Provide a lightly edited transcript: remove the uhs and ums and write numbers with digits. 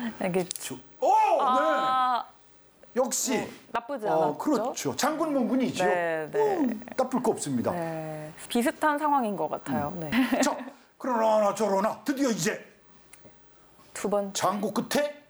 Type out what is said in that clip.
이게 네. 역시 나쁘지 않았죠. 그렇죠. 장군 몽군이죠. 네, 네. 나쁠 거 없습니다. 네, 비슷한 상황인 것 같아요. 네. 자, 그러나 저러나 드디어 이제 두 번. 장고 끝에